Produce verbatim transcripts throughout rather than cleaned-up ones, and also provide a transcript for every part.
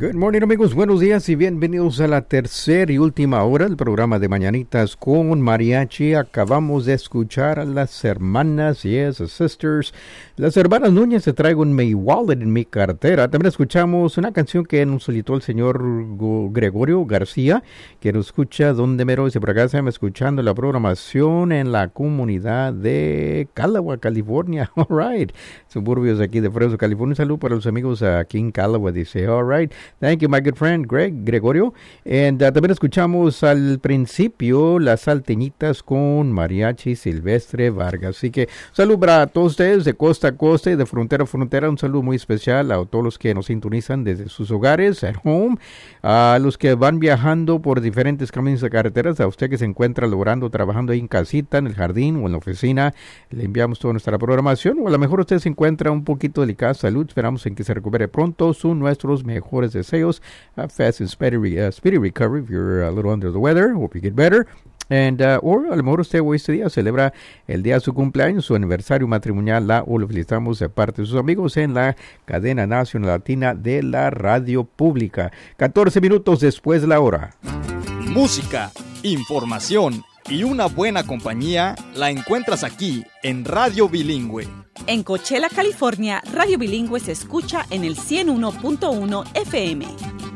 Good morning, amigos. Buenos días y bienvenidos a la tercera y última hora del programa de Mañanitas con Mariachi. Acabamos de escuchar a las hermanas, yes, the sisters. Las hermanas Núñez, te traigo un mi wallet en mi cartera. También escuchamos una canción que nos solicitó el señor Gregorio García, que nos escucha donde mero dice por acá, se llama escuchando la programación en la comunidad de Calaway, California. All right. Suburbios aquí de Fresno, California. Un saludo para los amigos aquí en Calaway. Dice, all right. Thank you, my good friend, Greg, Gregorio. And uh, también escuchamos al principio las salteñitas con Mariachi Silvestre Vargas. Así que salud para todos ustedes de costa a costa y de frontera a frontera. Un saludo muy especial a todos los que nos sintonizan desde sus hogares, at home. A los que van viajando por diferentes caminos de carreteras. A usted que se encuentra logrando, trabajando ahí en casita, en el jardín o en la oficina. Le enviamos toda nuestra programación. O a lo mejor usted se encuentra un poquito delicado. Salud. Esperamos en que se recupere pronto. Son nuestros mejores deseos. A fast and speedy, uh, speedy recovery if you're a little under the weather. Hope you get better. And, uh, or a lo mejor usted hoy este día celebra el día de su cumpleaños, su aniversario matrimonial, la, o lo felicitamos de parte de sus amigos en la cadena nacional latina de la radio pública. catorce minutos después de la hora. Música, información y una buena compañía la encuentras aquí en Radio Bilingüe. En Coachella, California, Radio Bilingüe se escucha en el ciento uno punto uno F M.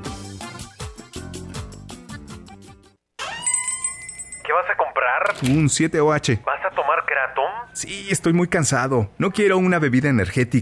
¿Qué vas a comprar? Un siete O H. ¿Vas a tomar Kratom? Sí, estoy muy cansado. No quiero una bebida energética